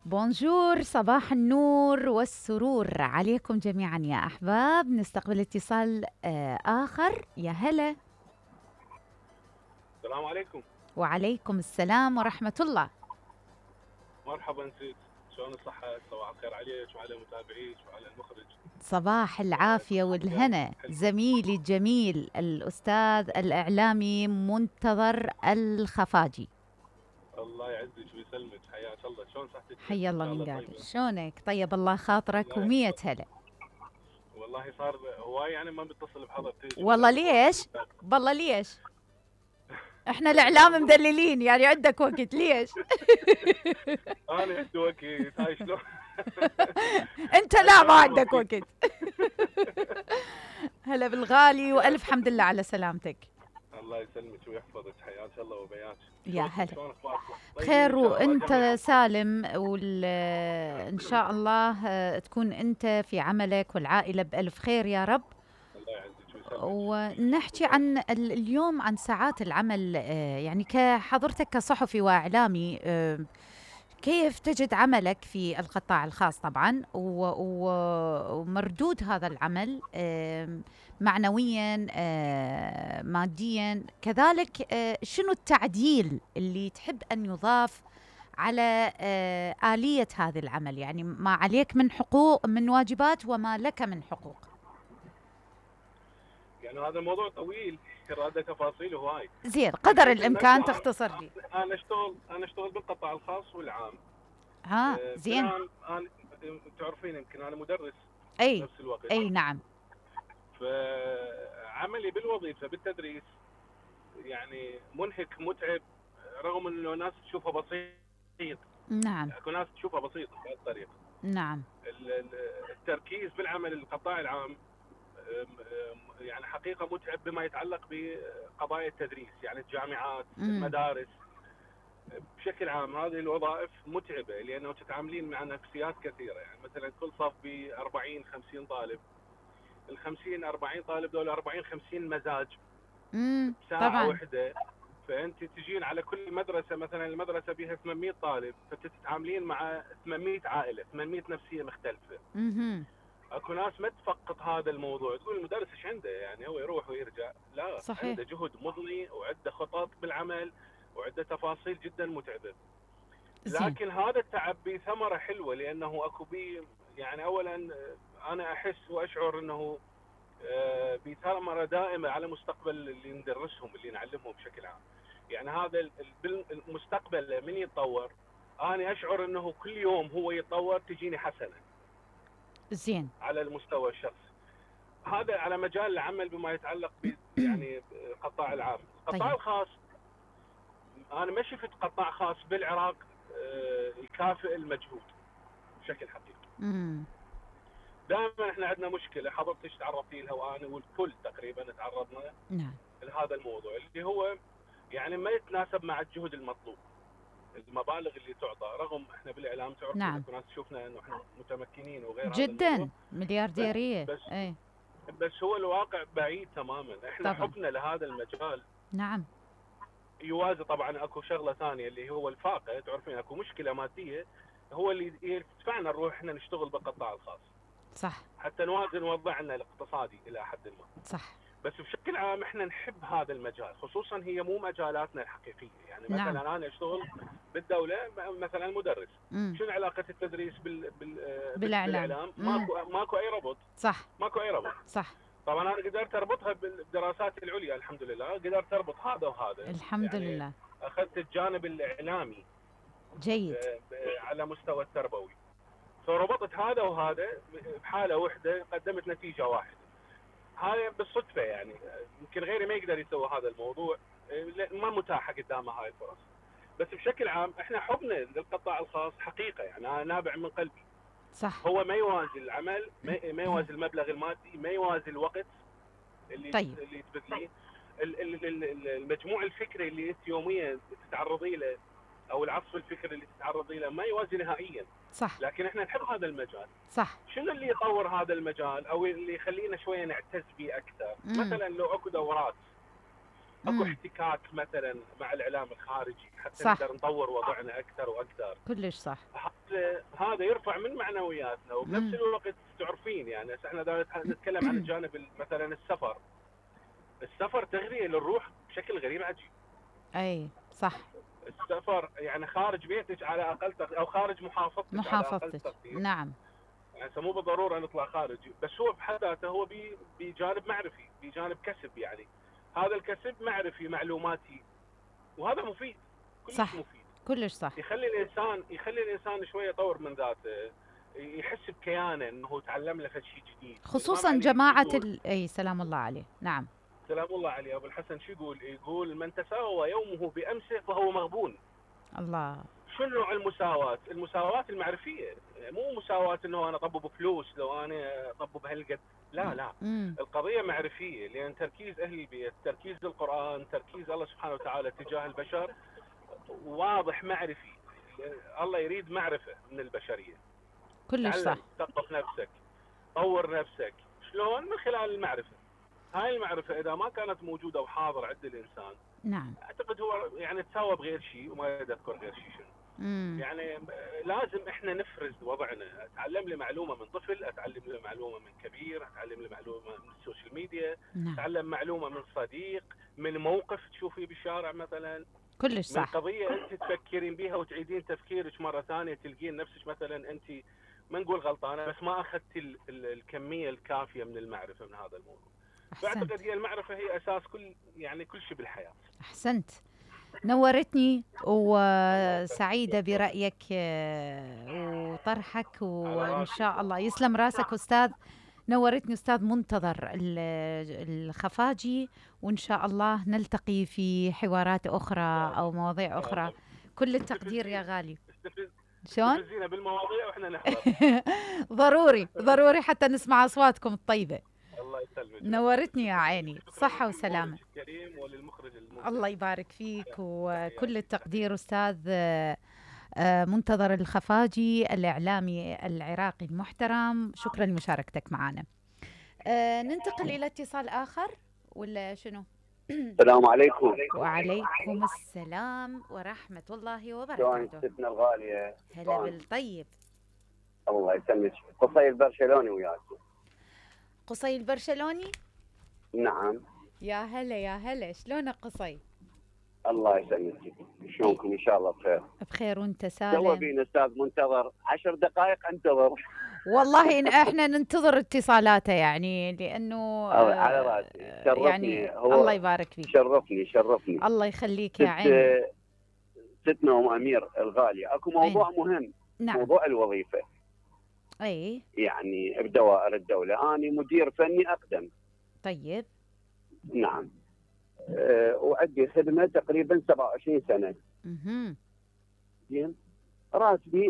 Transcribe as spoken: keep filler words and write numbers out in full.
بونجور، صباح النور والسرور عليكم جميعا يا أحباب. نستقبل اتصال آه آخر. يا هلا. السلام عليكم. وعليكم السلام ورحمة الله. مرحبا سيد، شلون الصحة؟ صباح الخير عليك وعلى متابعيك وعلى المخرج. صباح العافية والهنا زميلي الجميل الأستاذ الإعلامي منتظر الخفاجي. الله يعزك ويسلمك، حياك الله. شلون صحتك؟ حي ان الله شاء من الله قادر. طيبة. شلونك؟ طيب الله خاطرك الله ومية يحفظك. هلا. والله صار هواي يعني ما بتصل بحضرتك والله ليش؟ والله ليش؟ احنا الاعلام مدللين يعني عندك وقت ليش؟ انا عندي وقت، هاي شلون؟ انت لا ما عندك وقت. هلا بالغالي والف حمد لله على سلامتك. الله يسلمك ويحفظك، حياك الله وبياك. يا هلا. شلون اخبارك؟ بخير طيبين ان شاء الله وانت جميعا. سالم، وان شاء الله تكون انت في عملك والعائله بالف خير يا رب. الله يعزك ويسلمك. ونحكي عن ال- اليوم عن ساعات العمل، آه، يعني كحضرتك كصحفي واعلامي، آه، كيف تجد عملك في القطاع الخاص طبعا، و- و- ومردود هذا العمل آم، معنويا، آه، ماديا كذلك، آه، شنو التعديل اللي تحب أن يضاف على آه، آلية هذا العمل، يعني ما عليك من حقوق من واجبات وما لك من حقوق. يعني هذا الموضوع طويل، هذا تفاصيله هواي. زين قدر بشكل الإمكان مبدأ تختصر لي. انا اشتغل انا اشتغل بالقطاع الخاص والعام. ها آه، زين. بالعام انا تعرفين يمكن انا مدرس أي. بنفس الوقت. أي نعم. فعملي بالوظيفه بالتدريس يعني منهك متعب، رغم انه ناس تشوفه بسيط. نعم. اكو ناس تشوفها بسيط بهذه الطريقه. نعم. ال- ال- التركيز بالعمل القطاع العام أم- أم- يعني حقيقه متعب بما يتعلق بقضايا التدريس، يعني الجامعات، مم. المدارس. بشكل عام هذه الوظائف متعبه لانه تتعاملين مع نفسيات كثيره، يعني مثلا كل صف ب أربعين خمسين طالب، ال خمسين أربعين طالب دول أربعين خمسين مزاج امم بساعه طبعا. واحده. فانت تجين على كل مدرسه، مثلا المدرسه بها ثمانمئة طالب، فتتعاملين مع ثمانمئة عائله، ثمانمئة نفسيه مختلفه. اها. اكو ناس ما تفقد هذا الموضوع، تقول المدرس ايش عنده يعني هو يروح ويرجع؟ لا، صحيح. عنده جهد مضني وعنده خطط بالعمل وعنده تفاصيل جدا متعبه. زين. لكن هذا التعب به ثمره حلوه، لانه اكو بي يعني اولا انا احس واشعر انه آه، بثمره دائمه على مستقبل اللي ندرسهم اللي نعلمهم بشكل عام. يعني هذا ال- ال- المستقبل من يتطور، انا اشعر انه كل يوم هو يتطور تجيني حسنه زين. على المستوى الشخصي. هذا على مجال العمل بما يتعلق ب يعني القطاع العام. القطاع طيب. الخاص، انا ما شفت قطاع خاص بالعراق آه، يكافئ المجهود بشكل حقيقي. امم دائما احنا عندنا مشكله، حضرتك تعرضتي لها وانا والكل تقريبا تعرضنا نعم. لهذا الموضوع، اللي هو يعني ما يتناسب مع الجهد المطلوب. المبالغ اللي تعطى، رغم احنا بالاعلام تعرفين نعم. اكو ناس تشوفنا انه احنا متمكنين وغير هذا الموضوع. جدا مليارديرية. بس اي. بس هو الواقع بعيد تماما. احنا طبعا. حبنا لهذا المجال نعم. يوازي طبعا اكو شغله ثانيه اللي هو الفاقه، تعرفين اكو مشكله ماديه هو اللي يدفعنا نروح احنا نشتغل بالقطاع الخاص صح. حتى نوازن وضعنا الاقتصادي الى حد ما. صح. بس بشكل عام احنا نحب هذا المجال، خصوصا هي مو مجالاتنا الحقيقيه. يعني نعم. مثلا انا اشتغل بالدوله مثلا مدرس، امم شنو علاقه التدريس بال... بال... بالإعلام. بالاعلام؟ مم. ماكو ماكو اي ربط. صح. ماكو اي ربط. صح. طبعا انا قدرت اربطها بالدراسات العليا، الحمد لله قدرت اربط هذا وهذا. الحمد يعني لله. اخذت الجانب الاعلامي جيد. آه، على مستوى التربوي، فربطت هذا وهذا بحاله واحده، قدمت نتيجه واحده. هاي بالصدفه يعني، يمكن غيري ما يقدر يسوي هذا الموضوع، ما متاحه قدامه هاي الفرص. بس بشكل عام احنا حبنا للقطاع الخاص حقيقه، يعني انا نابع من قلبي. صح. هو ما يوازي العمل، ما ما يوازي المبلغ المادي، ما يوازي الوقت اللي طيب. اللي تبذليه، ال- ال- ال- المجموع الفكري اللي انت يوميا تتعرضي له، او العصف الفكري اللي تتعرضي له ما يوازي نهائيا. صح. لكن احنا نحب هذا المجال. صح. شنو اللي يطور هذا المجال او اللي يخلينا شويه نعتز به اكثر؟ مم. مثلا لو اكو دورات، اكو مم. احتكاك مثلا مع الاعلام الخارجي حتى صح. نقدر نطور وضعنا اكثر واكثر. كلش صح. هذا يرفع من معنوياتنا، وبنفس مم. الوقت تعرفين يعني هسه احنا دا نتكلم عن الجانب ال- مثلا السفر. السفر تغذية للروح بشكل غريب عجيب. اي صح. السفر يعني خارج بيتك على اقل تقدير، او خارج محافظتك على اقل محافظتك، تقدير. نعم. يعني مو بالضروره نطلع خارج، بس هو بحد ذاته هو بي- بجانب معرفي، بجانب كسب يعني. هذا الكسب معرفي معلوماتي، وهذا مفيد، كلش صح، مفيد. كلش صح. يخلي الانسان يخلي الانسان شويه يطور من ذاته، يحس بكيانه انه تعلم له شيء جديد. الامام خصوصا علي شو جماعة يقول؟ ال... اي سلام الله عليه، نعم. سلام الله عليه. ابو الحسن شو يقول؟ يقول من تساوى يومه بامسه فهو مغبون. الله. شنو نوع المساواة؟ المساواة المعرفية، مو مساواة انه انا اطبب فلوس لو انا اطبب هالقد، لا لا. امم. القضية معرفية، لان تركيز اهل البيت، تركيز القرآن، تركيز الله سبحانه وتعالى تجاه البشر واضح معرفي. الله يريد معرفة من البشرية. كلش صح. تعلم، ثقف نفسك، طور نفسك. شلون؟ من خلال المعرفة. هاي المعرفة اذا ما كانت موجودة وحاضر عند الانسان، نعم. اعتقد هو يعني تساوى بغير شيء وما يذكر غير شيء. شنو؟ امم. يعني لازم احنا نفرز وضعنا. اتعلم لي معلومه من طفل، اتعلم لي معلومه من كبير، اتعلم لي معلومه من السوشيال ميديا، نعم. اتعلم معلومه من صديق، من موقف تشوفيه بالشارع مثلا، كلش من صح. قضيه انت تفكرين بيها وتعيدين تفكيرك مره ثانيه، تلقين نفسك مثلا انت ما نقول غلطانه، بس ما اخذت ال- ال- الكميه الكافيه من المعرفه من هذا الموضوع. احسنت. فاعتقد هي المعرفه هي اساس كل يعني كل شيء بالحياه. احسنت. نورتني الله وسعيدة يسلمك. برأيك آه، وطرحك، على وإن راسي. شاء الله يسلم راسك أستاذ. نورتني أستاذ منتظر ال- الخفاجي، وإن شاء الله نلتقي في حوارات ان شاء أخرى الله. أو مواضيع ان شاء أخرى. الله. كل التقدير يا استفزينا غالي. استفز شلون؟ استفزينا بالمواضيع واحنا نحضر. ضروري ضروري حتى نسمع أصواتكم الطيبة. الله يسلمك. نورتني يا شكرا لك. عيني، شكرا صحة لجمهورك وسلامة. الكريم وللمخرج المبدع. الله يبارك فيك، وكل تحياتي التقدير تحياتي. أستاذ آه، آه، منتظر الخفاجي الإعلامي العراقي المحترم. شكرا لمشاركتك معنا. آه، ننتقل إلى اتصال آخر ولا شنو؟ السلام عليكم. وعليكم السلام ورحمة الله شلون وبركاته. ستنا الغالية؟ هلا شلون؟ بالطيب. الله يسلمك. قصي البرشلوني وياك. قصي البرشلوني. نعم. يا هلا يا هلا، شلونك قصي؟ الله يسلمك. شلونكم؟ ان شاء الله بخير. بخير وانت تو سالم؟ بينا استاذ منتظر عشر دقائق انتظر. والله إن احنا ننتظر اتصالاته يعني، لانه على على آه، راسي. شرفني. يعني هو الله يبارك فيك. شرفني شرفني. الله يخليك يا ست عيني. ستنا ام امير الغالية، اكو موضوع مهم. نعم. موضوع الوظيفة. اي. يعني بدوائر الدولة، انا مدير فني اقدم. طيب. نعم. أه وعندي خدمة تقريبا سبعة وعشرين سنة. اها. زين. راتبي